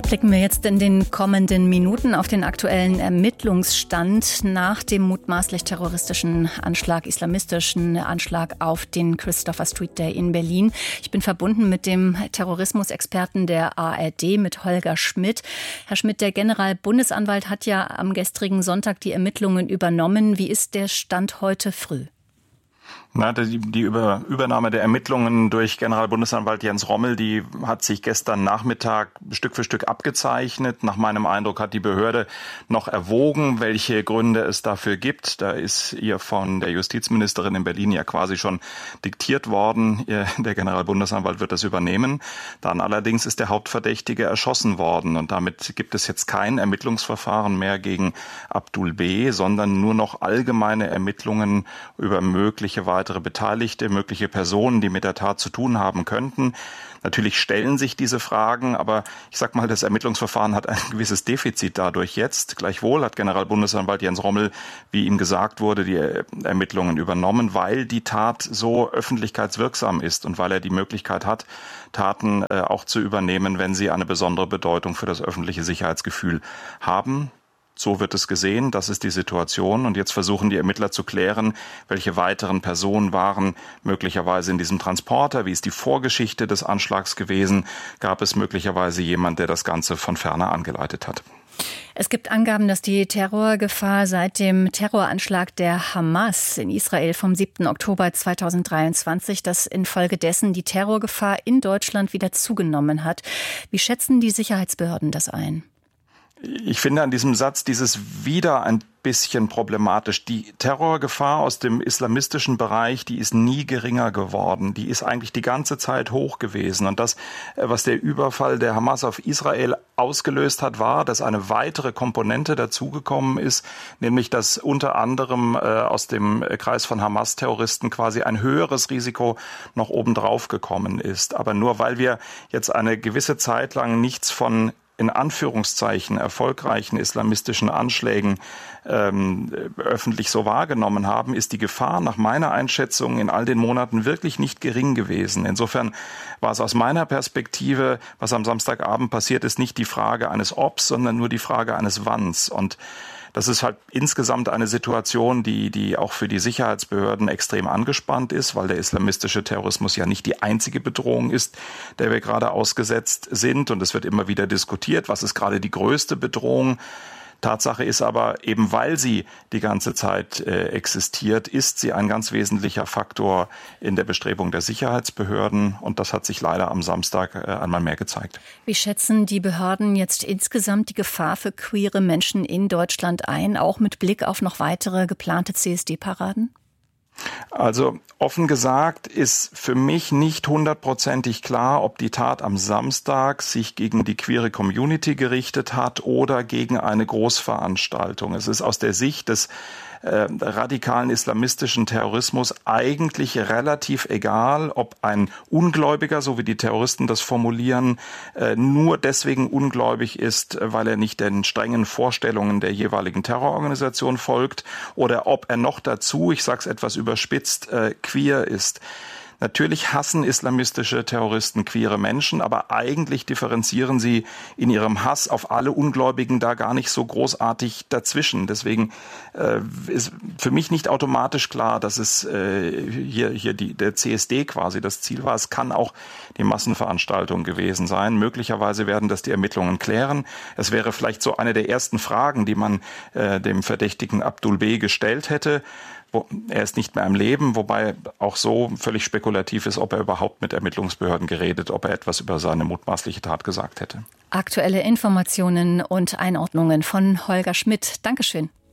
Blicken wir jetzt in den kommenden Minuten auf den aktuellen Ermittlungsstand nach dem mutmaßlich terroristischen Anschlag, islamistischen Anschlag auf den Christopher Street Day in Berlin. Ich bin verbunden mit dem Terrorismusexperten der ARD, mit Holger Schmidt. Herr Schmidt, der Generalbundesanwalt hat ja am gestrigen Sonntag die Ermittlungen übernommen. Wie ist der Stand heute früh? Die Übernahme der Ermittlungen durch Generalbundesanwalt Jens Rommel, die hat sich gestern Nachmittag Stück für Stück abgezeichnet. Nach meinem Eindruck hat die Behörde noch erwogen, welche Gründe es dafür gibt. Da ist ihr von der Justizministerin in Berlin ja quasi schon diktiert worden. Der Generalbundesanwalt wird das übernehmen. Dann allerdings ist der Hauptverdächtige erschossen worden und damit gibt es jetzt kein Ermittlungsverfahren mehr gegen Abdul B., sondern nur noch allgemeine Ermittlungen über mögliche weitere Beteiligte, mögliche Personen, die mit der Tat zu tun haben könnten. Natürlich stellen sich diese Fragen, aber ich sag mal, das Ermittlungsverfahren hat ein gewisses Defizit dadurch jetzt. Gleichwohl hat Generalbundesanwalt Jens Rommel, wie ihm gesagt wurde, die Ermittlungen übernommen, weil die Tat so öffentlichkeitswirksam ist und weil er die Möglichkeit hat, Taten auch zu übernehmen, wenn sie eine besondere Bedeutung für das öffentliche Sicherheitsgefühl haben. So wird es gesehen, das ist die Situation. Und jetzt versuchen die Ermittler zu klären, welche weiteren Personen waren möglicherweise in diesem Transporter. Wie ist die Vorgeschichte des Anschlags gewesen? Gab es möglicherweise jemand, der das Ganze von ferne angeleitet hat? Es gibt Angaben, dass die Terrorgefahr seit dem Terroranschlag der Hamas in Israel vom 7. Oktober 2023, dass infolgedessen die Terrorgefahr in Deutschland wieder zugenommen hat. Wie schätzen die Sicherheitsbehörden das ein? Ich finde an diesem Satz dieses wieder ein bisschen problematisch. Die Terrorgefahr aus dem islamistischen Bereich, die ist nie geringer geworden. Die ist eigentlich die ganze Zeit hoch gewesen. Und das, was der Überfall der Hamas auf Israel ausgelöst hat, war, dass eine weitere Komponente dazugekommen ist, nämlich dass unter anderem aus dem Kreis von Hamas-Terroristen quasi ein höheres Risiko noch obendrauf gekommen ist. Aber nur weil wir jetzt eine gewisse Zeit lang nichts von in Anführungszeichen erfolgreichen islamistischen Anschlägen öffentlich so wahrgenommen haben, ist die Gefahr nach meiner Einschätzung in all den Monaten wirklich nicht gering gewesen. Insofern war es aus meiner Perspektive, was am Samstagabend passiert ist, nicht die Frage eines Obs, sondern nur die Frage eines Wanns. Und das ist halt insgesamt eine Situation, die auch für die Sicherheitsbehörden extrem angespannt ist, weil der islamistische Terrorismus ja nicht die einzige Bedrohung ist, der wir gerade ausgesetzt sind. Und es wird immer wieder diskutiert, was ist gerade die größte Bedrohung. Tatsache ist aber, eben weil sie die ganze Zeit existiert, ist sie ein ganz wesentlicher Faktor in der Bestrebung der Sicherheitsbehörden. Und das hat sich leider am Samstag einmal mehr gezeigt. Wie schätzen die Behörden jetzt insgesamt die Gefahr für queere Menschen in Deutschland ein, auch mit Blick auf noch weitere geplante CSD-Paraden? Also offen gesagt ist für mich nicht hundertprozentig klar, ob die Tat am Samstag sich gegen die queere Community gerichtet hat oder gegen eine Großveranstaltung. Es ist aus der Sicht des radikalen islamistischen Terrorismus eigentlich relativ egal, ob ein Ungläubiger, so wie die Terroristen das formulieren, nur deswegen ungläubig ist, weil er nicht den strengen Vorstellungen der jeweiligen Terrororganisation folgt, oder ob er noch dazu, ich sage es etwas überspitzt, queer ist. Natürlich hassen islamistische Terroristen queere Menschen, aber eigentlich differenzieren sie in ihrem Hass auf alle Ungläubigen da gar nicht so großartig dazwischen. Deswegen ist für mich nicht automatisch klar, dass es der CSD quasi das Ziel war. Es kann auch die Massenveranstaltung gewesen sein. Möglicherweise werden das die Ermittlungen klären. Es wäre vielleicht so eine der ersten Fragen, die man dem Verdächtigen Abdul B. gestellt hätte. Er ist nicht mehr am Leben, wobei auch so völlig spekulativ ist, ob er überhaupt mit Ermittlungsbehörden geredet, ob er etwas über seine mutmaßliche Tat gesagt hätte. Aktuelle Informationen und Einordnungen von Holger Schmidt. Dankeschön.